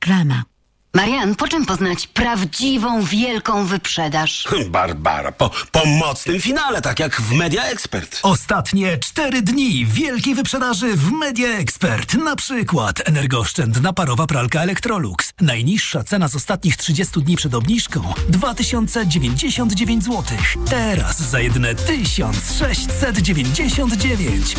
Reklama. Marian, po czym poznać prawdziwą, wielką wyprzedaż? Barbara, po mocnym finale, tak jak w Media Expert. Ostatnie 4 dni wielkiej wyprzedaży w Media Expert. Na przykład energooszczędna parowa pralka Electrolux. Najniższa cena z ostatnich 30 dni przed obniżką 2099 zł. Teraz za jedyne 1699.